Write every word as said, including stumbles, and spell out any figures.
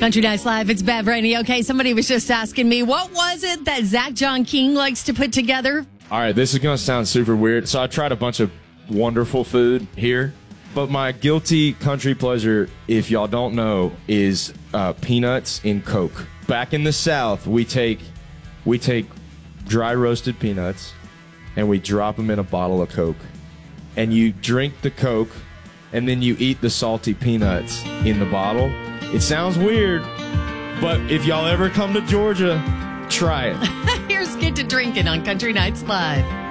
Country Nights Live, it's Bev Rainey. Okay, somebody was just asking me, what was it that Zach John King likes to put together? All right, this is going to sound super weird. So I tried a bunch of wonderful food here, but my guilty country pleasure, if y'all don't know, is uh, peanuts in Coke. Back in the South, we take we take dry roasted peanuts and we drop them in a bottle of Coke. And you drink the Coke, and then you eat the salty peanuts in the bottle. It sounds weird, but if y'all ever come to Georgia, try it. Here's Get to Drinking on Country Nights Live.